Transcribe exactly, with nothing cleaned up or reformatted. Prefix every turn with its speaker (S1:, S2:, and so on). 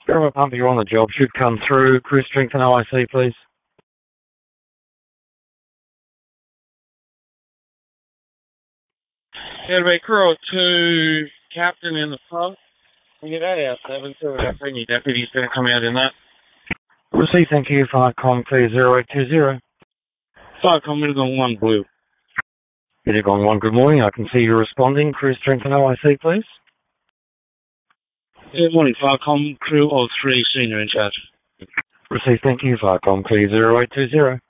S1: Bravo Pump, you're on the job. Should come through. Crew strength and O I C, please.
S2: It'll be crew two, captain in the front. We get out our seven, so we've got senior deputies going to come out in that.
S1: Receive, thank you. Firecom clear zero eight two zero.
S2: Firecom, Middlegon one, blue.
S1: Middlegon one, good morning. I can see you responding. Crew strength and O I C, please.
S2: Good morning, Firecom, crew of three, senior in charge.
S1: Receive, thank you. Firecom clear zero eight two zero.